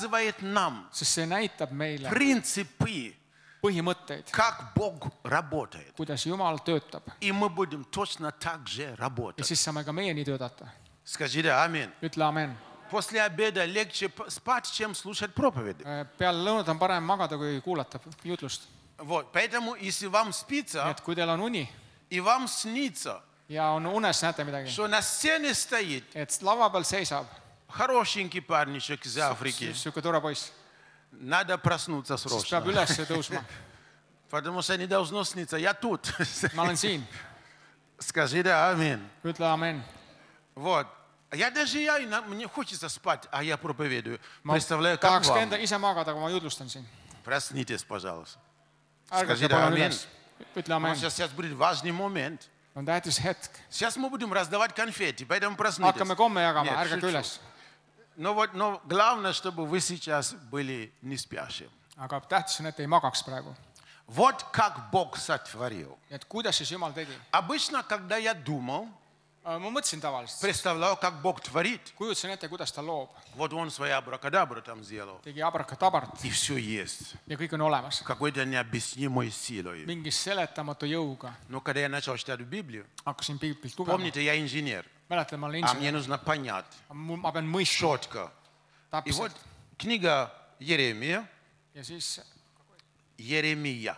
показывает нам sest see näitab meile принципы, põhimõtteid, как Бог работает. kuidas Jumal töötab. И мы будем точно так же Ja работать. siis saame ka meie nii töötada. Скажите аминь. Ütle amen. После обеда легче спать, чем слушать проповеди. Peale lõunat on parem magada, kui kuulata jutlust. Вот, поэтому, если вам Nii спится, et kui teil on uni и вам снится, ja on unes näete midagi, что на сцене стоит et lava peal seisab хорошенький парничек из Африки, siuke tore poiss, надо проснуться siis peab срочно. üles tõusma. Потому что не должно сниться. Я тут. Ma olen siin. Скажите аминь. Ütle amen. Вот. Мне хочется спать, а я проповедую. Ma Представляю, как tahaks ka вам. enda ise magada, kui ma jutlustan siin. Проснитесь, пожалуйста. Ärgake Скажите palun аминь. üles. Ütle Потому amen. что сейчас будет важный момент. On tähtis hetk. Сейчас мы будем раздавать конфетти, поэтому проснитесь. Hakkame komme jagama, Нет, ärgake шучу. üles. Но главное, чтобы вы сейчас были не спящим. Aga tähtis on, et ei magaks praegu. Вот как Бог сотворил. Et kuidas siis Jumal tegi? Обычно, когда я думал, Ma mõtlesin tavaliselt. представлял, как Бог творит. Kujutasin ette, kuidas ta loob. Вот он свои абракадабры там сделал. Tegi abrakadabart И все есть. ja kõik on olemas. Какой-то необъяснимой силой. Mingi seletamatu jõuga. Но когда я начал читать Библию, Hakkasin piiblit lugema. помните, я инженер, Mäletan, ma olen а мне insener. нужно понять Ma pean mõistma четко. И вот täpselt. книга Еремия, Ja siis Jeremia,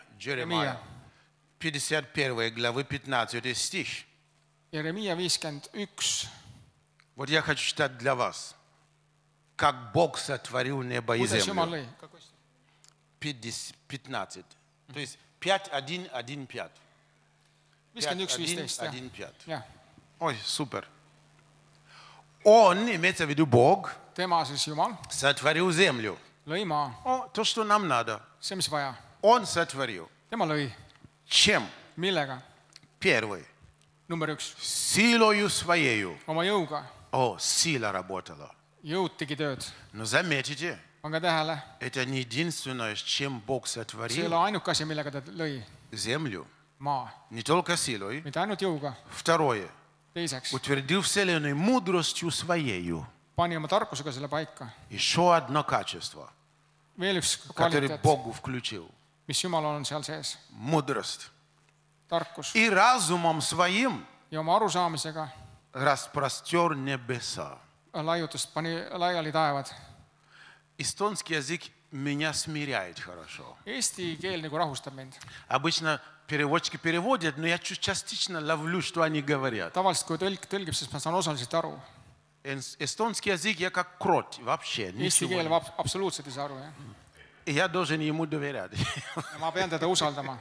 51 главы 15 стих. Jeremiia 51. Вот я хочу читать для вас. Как Бог сотворил небо и Kuidas Jumal землю. lõi? 15. То есть 5, 1, 1, 5. 51, 15. 1, 5. Jah. Ой, супер. Он, имеется в виду Бог, Tema siis Jumal сотворил землю. lõi maa. О, то, что нам надо. See, mis vaja. Он сотворил. Tema lõi. Чем? Millega? Первый. Number 1. Силою своею. Oma jõuga. О, сила работала. Jõud tegi tööd. Но заметите, Pange tähele. это не единственное, с чем Бог See ei ole сотворил ainuke asi, millega ta lõi землю. maa. Не только силой. Mitte ainult jõuga. Второе. Teiseks. Утвердил вселенную мудростью своею. Pani oma tarkusega selle paika. Еще одно качество, Veel üks которое kvaliteet, Богу включил. mis Jumal on seal sees. Мудрость. Tarkus. И разумом своим Ja oma arusaamisega распростер небеса. laiutas, pani laiali taevad. Эстонский язык меня смиряет хорошо. Eesti keel nagu rahustab mind. Обычно переводчики переводят, но я частично ловлю, что они говорят. Tavaliselt, kui tõlk tõlgib, siis ma saan osaliselt aru. Эстонский язык я как крот вообще. Eesti Ничего. keel absoluutselt ei saa aru. Jah? И я должен ему доверять. Ja ma pean teda usaldama.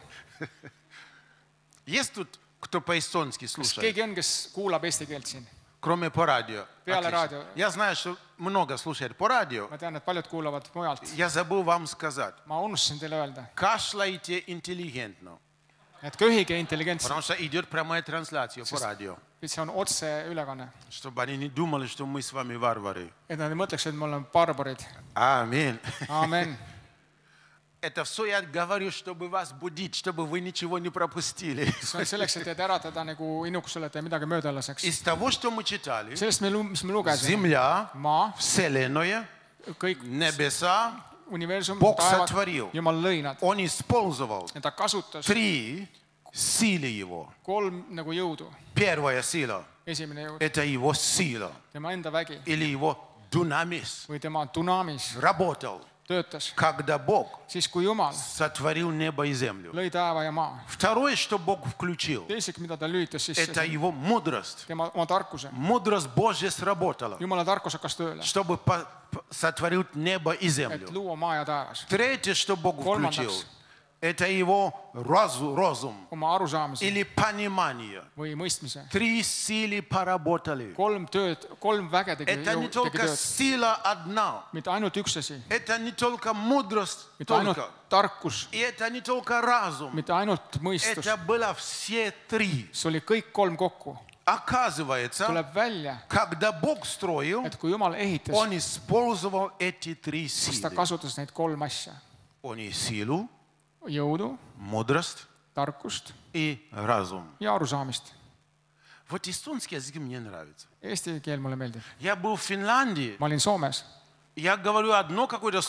Есть тут кто по-эстонски Kas слушает? keegi on, kes kuulab eesti keelt siin? Кроме по радио. Peale Отлично. радио. Я знаю, что много слушает по радио. Ma tean, et paljud kuulavad mujalt. Я забыл вам сказать. Ma unustasin teile öelda, Кашляйте интеллигентно. et köhige intelligentselt, Потому что идет прямая трансляция по радио. see on otseülekanne. Чтобы они не думали, что мы с вами варвары. Et nad ei mõtleks, et me oleme barbarid. Аминь. Amen. Это все я говорю, чтобы вас будить, чтобы вы ничего не пропустили. See on selleks, et teid äratada nagu innukusele, et midagi mööda ei laseks. Из того, что мы читали, Sellest, mis me lugesime. земля, Maa, вселенная, kõik небеса, universum, Бог taevad, сотворил. Jumal lõi nad. Он использовал Ja ta kasutas 3 силы его. 3 nagu jõudu. Первая сила Esimene jõud, – это его сила tema enda vägi или его дунамис. või tema dunamis Работал, töötas. когда Бог Siis, kui Jumal сотворил небо и землю. lõi taeva ja maa. Второе, что Бог включил, Teiseks, mida ta lülitas sisse, это его мудрость. tema oma tarkuse. Мудрость Божья сработала, Jumala tarkus hakkas tööle, чтобы сотворить небо и et землю. luua maa ja taevas. Третье, что Бог включил, Kolmandaks, это его разум oma arusaamise или понимание. või mõistmise. 3 силы поработали. 3 tööd, 3 väge tegi Это не только tööd. сила одна, Mitte ainult üks asi, это не только мудрость, mitte ainult только. tarkus, И это не только разум, mitte ainult mõistus. это было все 3. See oli kõik 3 kokku. Оказывается, Tuleb välja, когда Бог строил, et kui Jumal ehitas, Он использовал эти 3 siis ta силы. kasutas neid 3 asja. Он и силу, Jõudu, мудрость tarkust и разум. ja arusaamist. Вот эстонский язык мне нравится. Eesti keel mulle meeldib. Я был в Финляндии, Ma olin Soomes Я говорю одно какое-то